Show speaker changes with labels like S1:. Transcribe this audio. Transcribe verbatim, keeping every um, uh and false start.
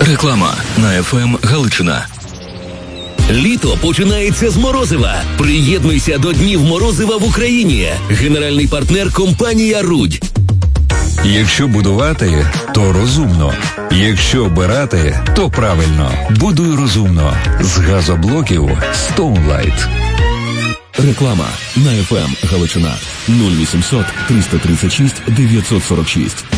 S1: Реклама на еф ем Галичина.
S2: Літо починається з морозива. Приєднуйся до Днів морозива в Україні. Генеральний партнер компанія «Рудь».
S3: Якщо будувати, то розумно. Якщо обирати, то правильно. Будуй розумно. З газоблоків Stoneline.
S1: Реклама на еф ем Галичина. нуль вісімсот триста тридцять шість дев'ятсот сорок шість.